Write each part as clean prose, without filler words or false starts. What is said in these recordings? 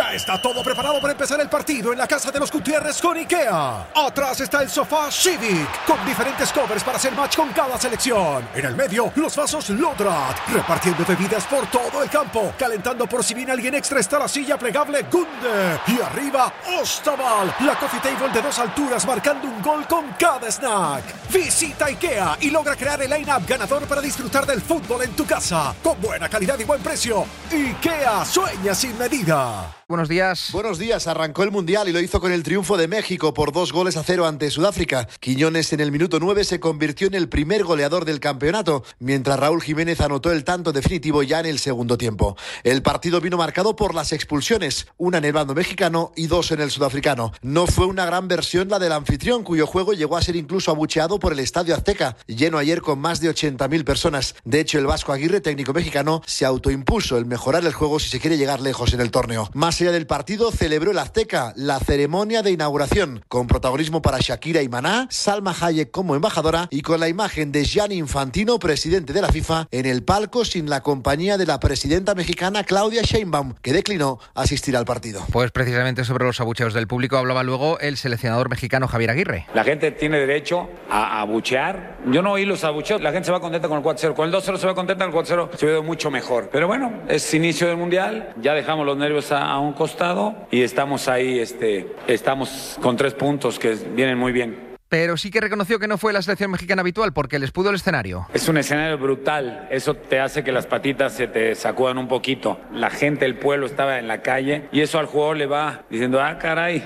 Ya está todo preparado para empezar el partido en la casa de los Gutiérrez con IKEA. Atrás está el sofá Civic, con diferentes covers para hacer match con cada selección. En el medio, los vasos Lodrat, repartiendo bebidas por todo el campo. Calentando por si viene alguien extra está la silla plegable Gunde. Y arriba, Ostaval, la coffee table de 2 alturas marcando un gol con cada snack. Visita IKEA y logra crear el line-up ganador para disfrutar del fútbol en tu casa. Con buena calidad y buen precio. IKEA, sueña sin medida. Buenos días. Buenos días. Arrancó el Mundial y lo hizo con el triunfo de México por 2-0 ante Sudáfrica. Quiñones en el minuto 9 se convirtió en el primer goleador del campeonato, mientras Raúl Jiménez anotó el tanto definitivo ya en el segundo tiempo. El partido vino marcado por las expulsiones, una en el bando mexicano y 2 en el sudafricano. No fue una gran versión la del anfitrión, cuyo juego llegó a ser incluso abucheado por el Estadio Azteca, lleno ayer con más de 80.000 personas. De hecho, el Vasco Aguirre, técnico mexicano, se autoimpuso el mejorar el juego si se quiere llegar lejos en el torneo. Más allá del partido, celebró el Azteca la ceremonia de inauguración, con protagonismo para Shakira y Maná, Salma Hayek como embajadora y con la imagen de Gianni Infantino, presidente de la FIFA, en el palco sin la compañía de la presidenta mexicana Claudia Sheinbaum, que declinó asistir al partido. Pues precisamente sobre los abucheos del público hablaba luego el seleccionador mexicano Javier Aguirre. La gente tiene derecho a abuchear. Yo no oí los abucheos. La gente se va contenta con el 4-0. Con el 2-0 se va contenta, el 4-0 se ve mucho mejor. Pero bueno, es inicio del Mundial. Ya dejamos los nervios a un costado y estamos ahí, estamos con 3 puntos que vienen muy bien. Pero sí que reconoció que no fue la selección mexicana habitual porque les pudo el escenario. Es un escenario brutal, eso te hace que las patitas se te sacudan un poquito. La gente, el pueblo estaba en la calle y eso al jugador le va diciendo, ah caray,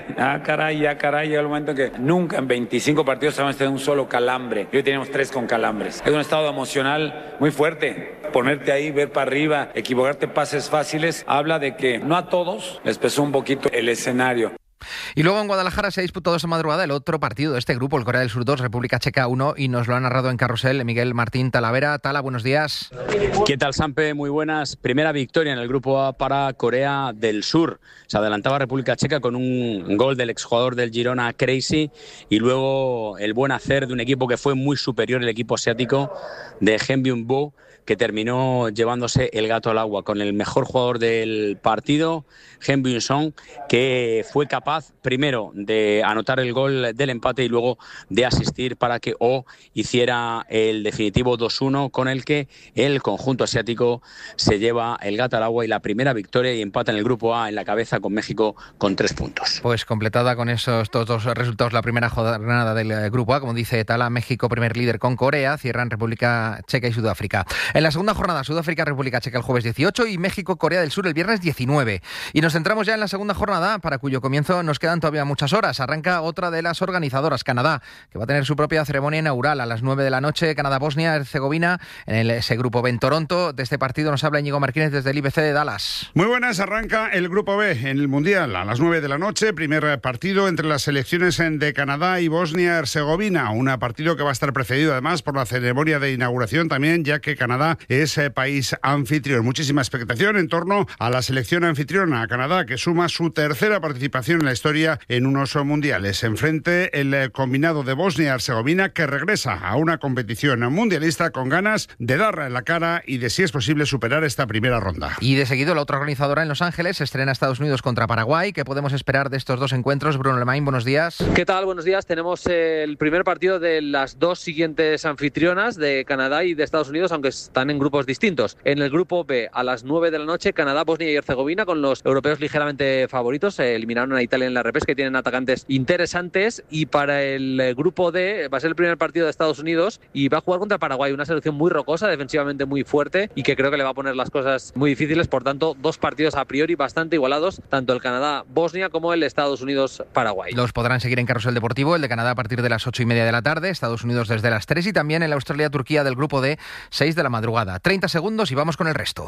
llega el momento que nunca en 25 partidos habíamos tenido un solo calambre. Y hoy tenemos 3 con calambres. Es un estado emocional muy fuerte. Ponerte ahí, ver para arriba, equivocarte pases fáciles, habla de que no a todos les pesó un poquito el escenario. Y luego en Guadalajara se ha disputado esta madrugada el otro partido de este grupo, el Corea del Sur 2, República Checa 1, y nos lo ha narrado en Carrusel Miguel Martín Talavera. Tala, buenos días. ¿Qué tal, Sampe? Muy buenas. Primera victoria en el grupo A para Corea del Sur. Se adelantaba República Checa con un gol del exjugador del Girona, Crazy, y luego el buen hacer de un equipo que fue muy superior, el equipo asiático de Jeon Byung-bo, que terminó llevándose el gato al agua con el mejor jugador del partido, Jeon Byung-sung, que fue capaz primero de anotar el gol del empate y luego de asistir para que Oh hiciera el definitivo 2-1, con el que el conjunto asiático se lleva el gato al agua y la primera victoria y empata en el grupo A en la cabeza con México con 3 puntos. Pues completada con estos 2 resultados la primera jornada del grupo A, como dice Tala, México primer líder con Corea, cierran República Checa y Sudáfrica. En la segunda jornada, Sudáfrica, República Checa el jueves 18 y México, Corea del Sur el viernes 19. Y nos centramos ya en la segunda jornada, para cuyo comienzo nos quedan todavía muchas horas. Arranca otra de las organizadoras, Canadá, que va a tener su propia ceremonia inaugural a las 9 de la noche. Canadá-Bosnia-Herzegovina en ese grupo B en Toronto. De este partido nos habla Íñigo Martínez desde el IBC de Dallas. Muy buenas, arranca el grupo B en el Mundial a las 9 de la noche. Primer partido entre las selecciones de Canadá y Bosnia-Herzegovina. Un partido que va a estar precedido además por la ceremonia de inauguración también, ya que Canadá es país anfitrión. Muchísima expectación en torno a la selección anfitriona, Canadá, que suma su tercera participación en la historia en unos mundiales. Enfrente el combinado de Bosnia-Herzegovina, que regresa a una competición mundialista con ganas de darla en la cara y de, si es posible, superar esta primera ronda. Y de seguido, la otra organizadora en Los Ángeles estrena Estados Unidos contra Paraguay. ¿Qué podemos esperar de estos 2 encuentros? Bruno Lemain, buenos días. ¿Qué tal? Buenos días. Tenemos el primer partido de las 2 siguientes anfitrionas, de Canadá y de Estados Unidos, aunque están en grupos distintos. En el grupo B, a las 9 de la noche, Canadá, Bosnia y Herzegovina, con los europeos ligeramente favoritos. Eliminaron a Italia en la repesca y tienen atacantes interesantes. Y para el grupo D va a ser el primer partido de Estados Unidos y va a jugar contra Paraguay, una selección muy rocosa, defensivamente muy fuerte y que creo que le va a poner las cosas muy difíciles. Por tanto, 2 partidos a priori bastante igualados, tanto el Canadá-Bosnia como el Estados Unidos-Paraguay. Los podrán seguir en Carrusel Deportivo, el de Canadá a partir de las 8:30 de la tarde, Estados Unidos desde las 3 y también el Australia-Turquía del grupo D, 6 de la madrugada. 30 segundos y vamos con el resto.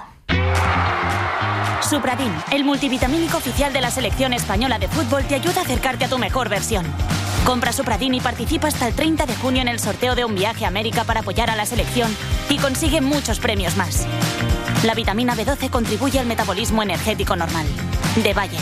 Supradin, el multivitamínico oficial de la selección española de fútbol, te ayuda a acercarte a tu mejor versión. Compra Supradin y participa hasta el 30 de junio en el sorteo de un viaje a América para apoyar a la selección y consigue muchos premios más. La vitamina B12 contribuye al metabolismo energético normal. De Bayer.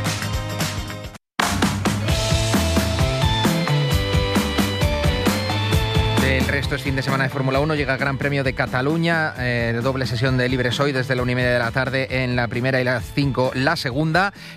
El resto es fin de semana de Fórmula 1, llega el Gran Premio de Cataluña, doble sesión de Libres hoy desde la 1:30 de la tarde en la primera y las 5 la segunda.